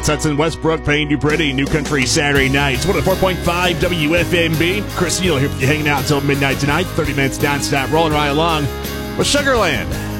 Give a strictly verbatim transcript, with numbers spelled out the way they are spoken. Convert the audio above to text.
That's Hudson Westbrook, Payne Du Pretty, New Country Saturday nights. one oh four point five W F M B. Chris Neal here for you, hanging out until midnight tonight. thirty minutes nonstop, rolling right along with Sugarland.